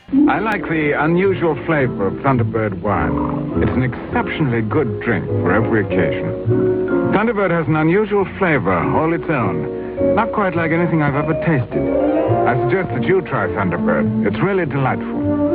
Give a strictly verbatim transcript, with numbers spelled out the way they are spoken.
I like the unusual flavor of Thunderbird wine. It's an exceptionally good drink for every occasion. Thunderbird has an unusual flavor all its own. Not quite like anything I've ever tasted. I suggest that you try Thunderbird. It's really delightful.